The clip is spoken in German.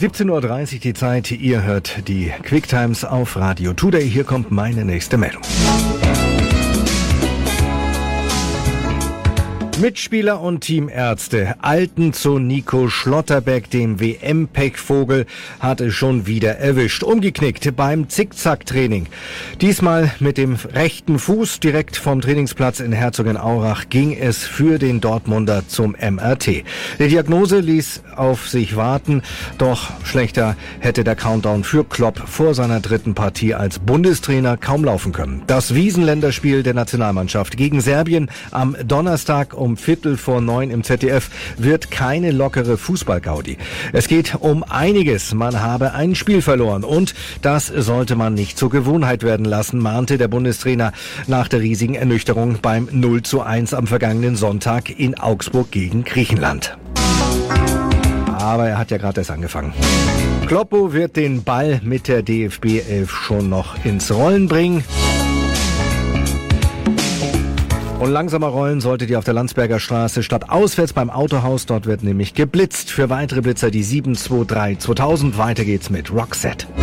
17:30 Uhr die Zeit. Ihr hört die Quicktimes auf Radio Today. Hier kommt meine nächste Meldung. Mitspieler und Teamärzte eilten zu Nico Schlotterbeck, dem WM-Pechvogel, hat es schon wieder erwischt. Umgeknickt beim Zickzack-Training. Diesmal mit dem rechten Fuß direkt vom Trainingsplatz in Herzogenaurach ging es für den Dortmunder zum MRT. Die Diagnose ließ auf sich warten, doch schlechter hätte der Countdown für Klopp vor seiner dritten Partie als Bundestrainer kaum laufen können. Das Wiesenländerspiel der Nationalmannschaft gegen Serbien am Donnerstag um 8:45 im ZDF wird keine lockere Fußball-Gaudi. Es geht um einiges. Man habe ein Spiel verloren und das sollte man nicht zur Gewohnheit werden lassen, mahnte der Bundestrainer nach der riesigen Ernüchterung beim 0:1 am vergangenen Sonntag in Augsburg gegen Griechenland. Aber er hat ja gerade erst angefangen. Kloppo wird den Ball mit der DFB 11 schon noch ins Rollen bringen. Und langsamer rollen solltet ihr auf der Landsberger Straße statt auswärts beim Autohaus. Dort wird nämlich geblitzt. Für weitere Blitzer die 723 2000. Weiter geht's mit Roxette.